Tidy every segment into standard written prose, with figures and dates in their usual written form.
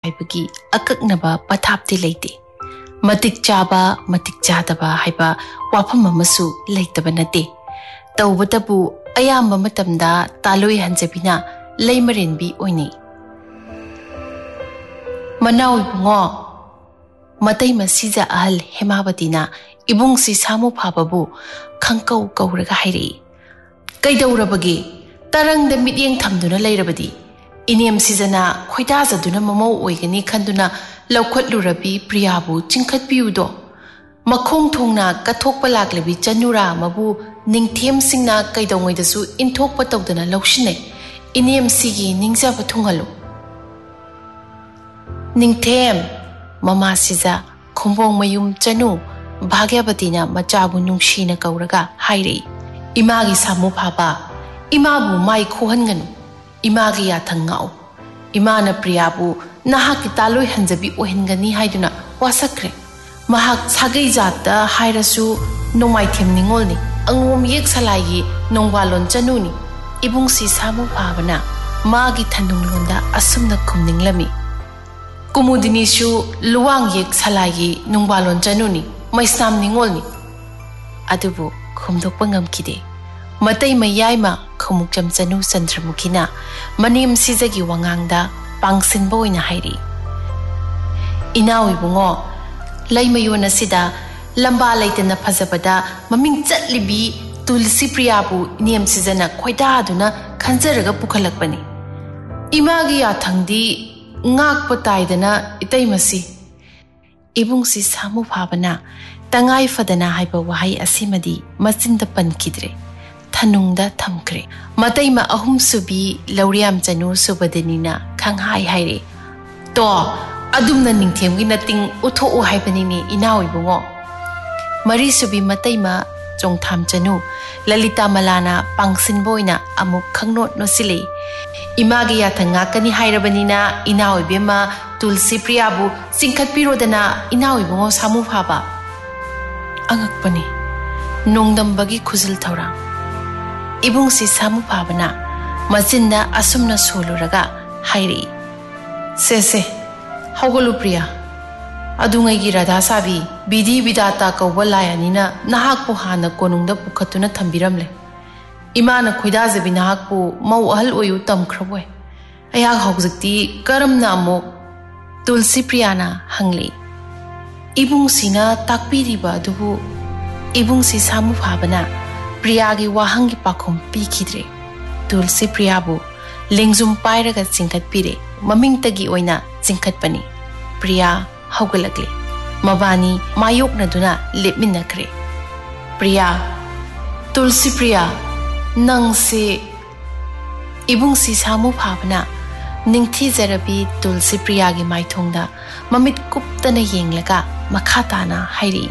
हाइबगी अकक्नबा पथाप्ति लेते मतिक चाबा मतिक चादबा हाइबा वाफम अमसु लेतबा नते तौबतबु अयाम्बा मतमदा तालोय हंजबिना लेमरेनबी ओइने मनाउ इबुंगो मतै मसीजा अहल हेमावतीना इबुंगसी सामु फाबाबु खंकौ कौरगा हाइरे कैदौरबगे तरंग मित्येंग थमदुना लेरबदी इनेम सिजना खोइदाजदुना ममौ ओइगनी खंदुना लौखटलुरबी प्रियाबु चिंखटपियुदो मखोंग थोंगना कथोकपा लाक्लबी चनुरा मबु निंगथेम सिंगना कैदौंगैदसु इनथोकपा तौदना लौसिने इनेम सिगी निंगजाबा थुंगलो निंगथेम ममा सिजा खुंबोंग मयुम चनु भाग्यवतीना मचाबु नुंगशीना कौरगा हाइरे इमागी सामु फाबा इमाबु माई खोहनगनु इमागी याथंगाओ इमाना प्रियाबु नाहाकी तालोय हंजबी ओहनगनी हाइदुना वासक्रे महाक सागै जाता हाइरसु नोमाइथेम निंगोलनी अंगोम येक सलागी नोंगवालोन चनुनी इबुंगसी सामु फाबना मागी थनुंगलोंदा असुमना खुमनिंगलमी कुमुदिनीसु लुवांग येक सलागी नोंगवालोन चनुनी मैस्नाम निंगोलनी अदुबु खुमदोकपा ngамखिदे मतै मयाइमा खमुकचम चनु चंद्रमुखीना मनेम सिजगी वांगांगदा पांगसिनबा ओइना हाइरि इनाव इबुंगो लैमयोन सिदा लंबा लैतना फजबदा ममिंग चटलिबी तुलसी प्रियाबु इनेम सिजना खोइदादुना खंजरगा पुखलकपनी Imangi याथंगदी ngakpa taidana itaimasi ibungsi samu phabana tangai fadana haiba wahai asimadi machinda pankidre thanungda thamkre mataima ahum subi lauriam chanu subadanina khanghai haire to adumna ningthemgi nating utho u haibani ni inawi bungo mari subi mataima chongtham chanu lalita malana pangsin boina amuk khangnot no sile Imangi याथंगा कनी हाइरबनीना इनाव बेमा तुलसी प्रियाबु सिंखत पिरोदना इनाव इबुंगो सामु फाबा अंगकपनी नोंगदंबगी खुजल थौरा इबुंगसी सामु फाबना मचिंदा असुमना सोलुरगा हाइरे से हौगलु प्रिया अदुंगैगी राधा साबी बिधि विदाता कौबा लायानिना नाहाकपु हाना कोनुंगदा पुखतुना थंबिरमले इमाना खोइदाजबी नाहाकपु मौ अहल ओयु तमख्रबोय अया हौजक्ति करमना अमो तुलसी प्रियाना हंगले इबुंगसीना ताकपिरिबा दुबु इबुंगसी सामु फाबना प्रियागी वाहंगी पाखुम पीखिद्रे तुलसी प्रियाबु लेंगजुम पाइरगा चिंखतपिरे ममिंगतगी ओइना चिंखतपनी प्रिया हौगलकले मबानी मायोकनदुना लेपमिनखरे प्रिया तुलसी प्रिया नंगसे इबुंगसी सामु फाबना निंगथि जरबी तुलसी प्रियागी माइथोंदा ममित कुप्तना येंगलगा मखाताना हाइरि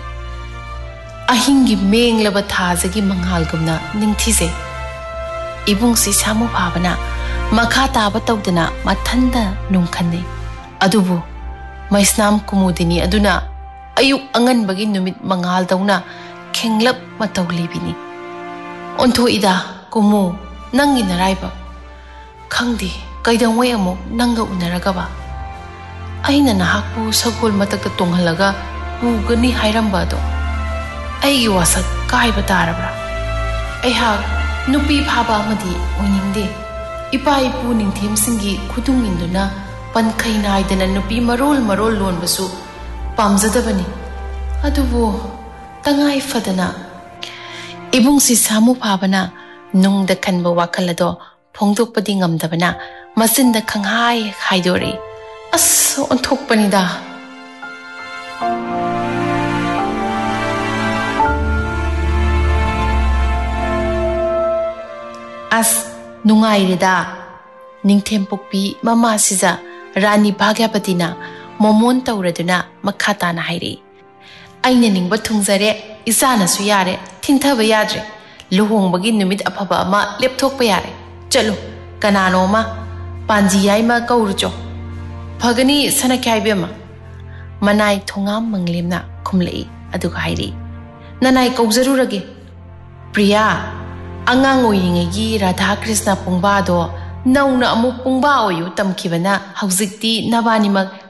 अहिंगी मेंगलबा थाजगी मंगालगुमना निंगथिजे इबुंगसी सामु फाबना मखाताबा तौदना मथंदा नुंखन्ने अदुबु मैस्नाम कुमुदिनी अदुना अयुक अंगनबगी नुमित मंगालदौना खेंगलप मतौलिबिनी ओंथो इदा कुमु नंगी नराइबा खंगदी कैदंगै अमु नंगा उनरगबा अइना नाहाकपु सगोल मतकता तोंहलगा पुगनी हाइरंबादो अइगी वासक काइबा तारबरा अइहा नुपी फाबा अमदी ओइनिंगदे इपा इपु निंथेमसिंगी खुदुंग इंदुना पनखै नाइदना नुपी मरोल लोनबसु पामजदबनी अदुबो तंगाइ फदना इबुंगसी सामु फाबना नुंगदा खनबा वाखलदो फोंदोकपदी ngamdabana masinda khanghaइ हाइदोरे अस ओंथोकपनिदा अस नुंगाइरेदा निंगथेम पोकपी ममा सिजा रानी भाग्यवतीना मोमोन तौरदुना मखाताना हाइरे अइना निंगबा थुंगजरे इसानासु यारे थिंथबा याद्रे लुहोंबगी नुमित अफबा अमा लेपथोकपा यारे चलो कनानोमा पांजी याइमा कौरुचो फगनी सनख्याइबेमा मनाइ थोंगाम मंगलेमना खुमलई अदुगा हाइरे ननाइ कौजरुरगे प्रिया अंगांग ओइरिङैगी राधा कृष्ण पुंबादो नौना अमु पुंबा ओयु तमखिबना हौजिक्ति नबानिमक